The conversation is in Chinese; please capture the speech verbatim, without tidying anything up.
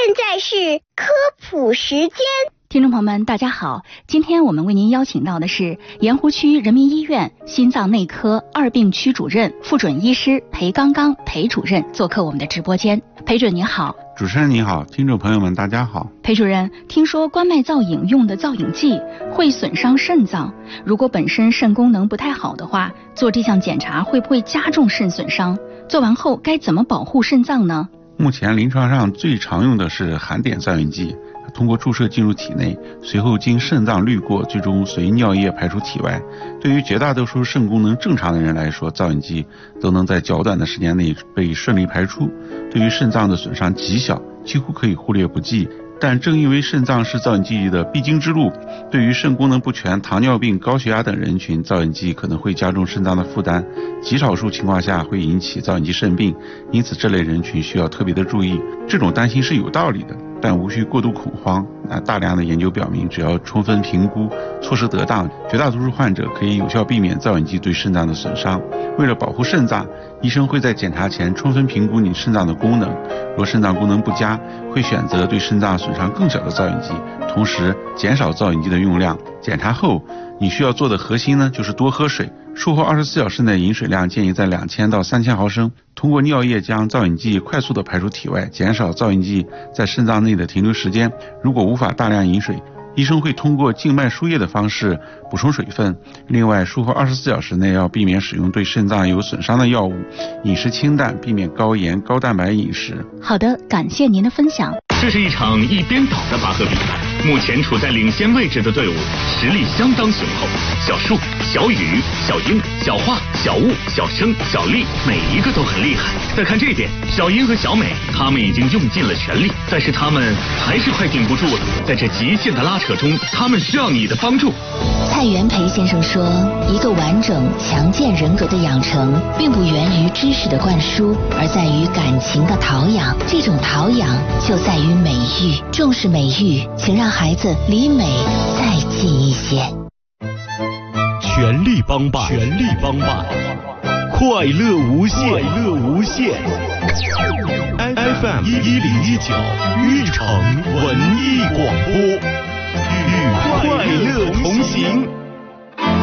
在是科普时间。 听众朋友们大家好，今天我们为您邀请到的是盐湖区人民医院心脏内科二病区主任、副准医师裴刚刚裴主任做客我们的直播间。裴主任您好。 主持人您好，听众朋友们大家好。 裴主任，听说冠脉造影用的造影剂会损伤肾脏，如果本身肾功能不太好的话，做这项检查会不会加重肾损伤？做完后该怎么保护肾脏呢？ 目前临床上最常用的是含碘造影剂，通过注射进入体内，随后经肾脏滤过，最终随尿液排出体外。对于绝大多数肾功能正常的人来说，造影剂都能在较短的时间内被顺利排出，对于肾脏的损伤极小，几乎可以忽略不计。但正因为肾脏是造影剂的必经之路，对于肾功能不全、糖尿病、高血压等人群，造影剂可能会加重肾脏的负担，极少数情况下会引起造影剂肾病，因此这类人群需要特别的注意。这种担心是有道理的，但无需过度恐慌。那大量的研究表明，只要充分评估，措施得当，绝大多数患者可以有效避免造影剂对肾脏的损伤。为了保护肾脏，医生会在检查前充分评估你肾脏的功能，若肾脏功能不佳，会选择对肾脏损伤更小的造影剂，同时减少造影剂的用量。检查后你需要做的核心呢，就是多喝水。术后二十四小时内饮水量建议在两千到三千毫升，通过尿液将造影剂快速的排出体外，减少造影剂在肾脏内的停留时间。如果无法大量饮水，医生会通过静脉输液的方式补充水分。另外，术后二十四小时内要避免使用对肾脏有损伤的药物，饮食清淡，避免高盐高蛋白饮食。 好的，感谢您的分享。 这是一场一边倒的拔河比赛，目前处在领先位置的队伍实力相当雄厚，小树、小雨、小英、小华、小雾、小生、小丽，每一个都很厉害。再看这边，小英和小美，他们已经用尽了全力，但是他们还是快顶不住了。在这极限的拉扯中，他们需要你的帮助。 蔡元培先生说，一个完整强健人格的养成，并不源于知识的灌输，而在于感情的陶养。这种陶养就在于美育，重视美育，请让孩子离美再近一些。 全力帮办，全力帮办，快乐无限，快乐无限。F M 一一零一九玉城文艺广播，与快乐同行。